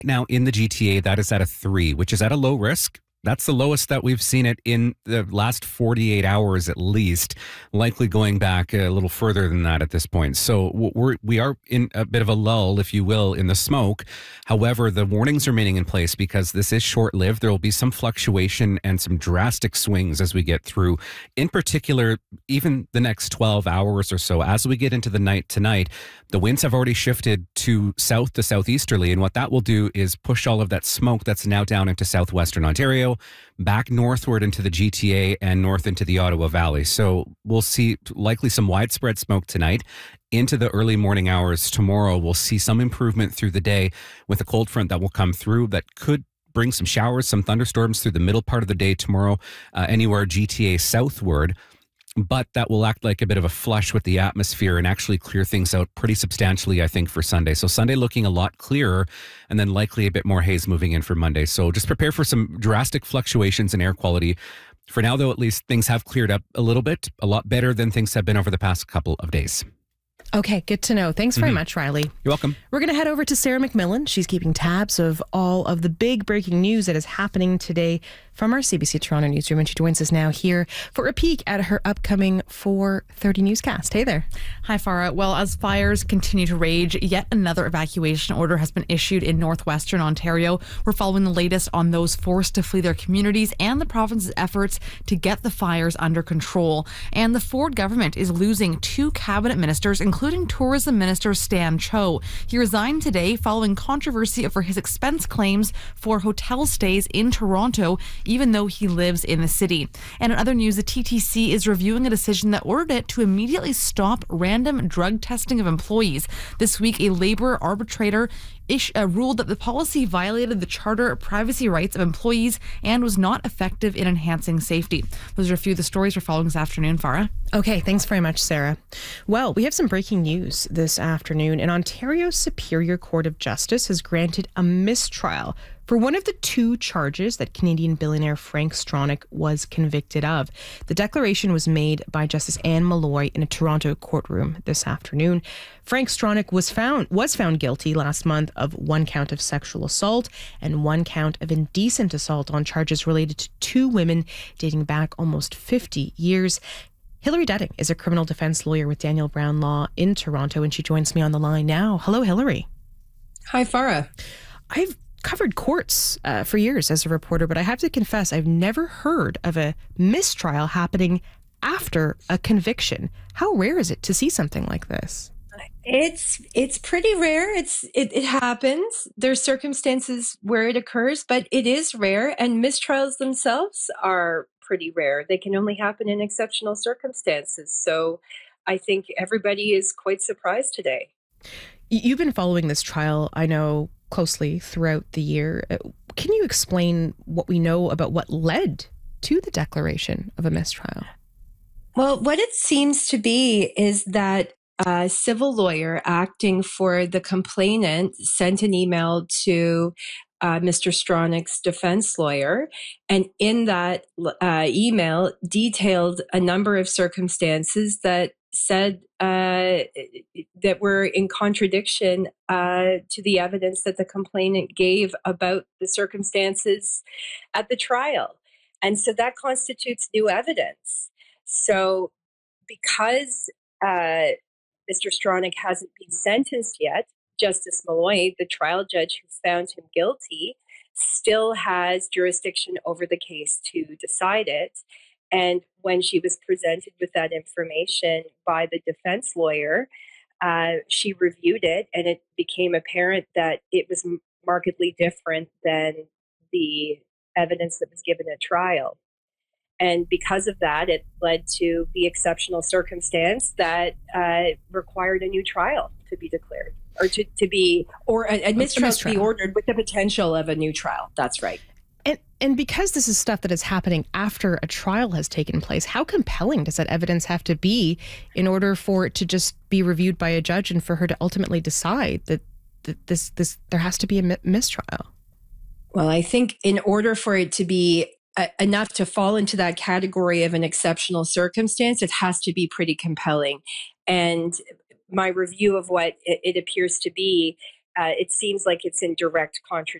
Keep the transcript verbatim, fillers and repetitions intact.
Now, in the G T A, that is at a three, which is at a low risk. That's the lowest that we've seen it in the last forty-eight hours at least, likely going back a little further than that at this point. So we're, we are in a bit of a lull, if you will, in the smoke. However, the warnings are remaining in place because this is short-lived. There will be some fluctuation and some drastic swings as we get through, in particular, even the next twelve hours or so. As we get into the night tonight, the winds have already shifted to south to southeasterly, and what that will do is push all of that smoke that's now down into southwestern Ontario, back northward into the G T A and north into the Ottawa Valley. So we'll see likely some widespread smoke tonight. Into the early morning hours tomorrow, we'll see some improvement through the day with a cold front that will come through that could bring some showers, some thunderstorms through the middle part of the day tomorrow, uh, anywhere G T A southward. But that will act like a bit of a flush with the atmosphere and actually clear things out pretty substantially, I think, for Sunday. So Sunday looking a lot clearer, and then likely a bit more haze moving in for Monday. So just prepare for some drastic fluctuations in air quality. For now, though, at least things have cleared up a little bit, a lot better than things have been over the past couple of days. Okay, good to know. Thanks very mm-hmm. much, Riley. You're welcome. We're going to head over to Sarah McMillan. She's keeping tabs of all of the big breaking news that is happening today from our C B C Toronto newsroom, and she joins us now here for a peek at her upcoming four thirty newscast. Hey there. Hi, Farah. Well, as fires continue to rage, yet another evacuation order has been issued in northwestern Ontario. We're following the latest on those forced to flee their communities and the province's efforts to get the fires under control. And the Ford government is losing two cabinet ministers, including Tourism Minister Stan Cho. He resigned today following controversy over his expense claims for hotel stays in Toronto, even though he lives in the city. And in other news, the T T C is reviewing a decision that ordered it to immediately stop random drug testing of employees. This week, a labor arbitrator ish, uh, ruled that the policy violated the charter privacy rights of employees and was not effective in enhancing safety. Those are a few of the stories we're following this afternoon, Farah. Okay, thanks very much, Sarah. Well, we have some breaking news this afternoon. An Ontario Superior Court of Justice has granted a mistrial for one of the two charges that Canadian billionaire Frank Stronach was convicted of. The declaration was made by Justice Anne Malloy in a Toronto courtroom this afternoon. Frank Stronach was found was found guilty last month of one count of sexual assault and one count of indecent assault on charges related to two women dating back almost fifty years. Hilary Dutting is a criminal defense lawyer with Daniel Brown Law in Toronto, and she joins me on the line now. Hello, Hilary. Hi, Farah. I've covered courts uh, for years as a reporter, but I have to confess I've never heard of a mistrial happening after a conviction. How rare is it to see something like this? It's it's pretty rare. It's it, it happens. There's circumstances where it occurs, but it is rare, and mistrials themselves are pretty rare. They can only happen in exceptional circumstances. So I think everybody is quite surprised today. You've been following this trial, I know, closely throughout the year. Can you explain what we know about what led to the declaration of a mistrial? Well, what it seems to be is that a civil lawyer acting for the complainant sent an email to uh, Mister Stronach's defense lawyer, and in that uh, email detailed a number of circumstances that said uh, that were in contradiction uh, to the evidence that the complainant gave about the circumstances at the trial. And so that constitutes new evidence. So because uh, Mister Stronach hasn't been sentenced yet, Justice Malloy, the trial judge who found him guilty, still has jurisdiction over the case to decide it. And when she was presented with that information by the defense lawyer, uh, she reviewed it, and it became apparent that it was markedly different than the evidence that was given at trial. And because of that, it led to the exceptional circumstance that uh, required a new trial to be declared, or to, to be, or a, a mistrial to be ordered with the potential of a new trial. That's right. And and because this is stuff that is happening after a trial has taken place, how compelling does that evidence have to be in order for it to just be reviewed by a judge and for her to ultimately decide that, that this this there has to be a mistrial? Well, I think in order for it to be uh, enough to fall into that category of an exceptional circumstance, it has to be pretty compelling. And my review of what it, it appears to be uh, it seems like it's in direct contradiction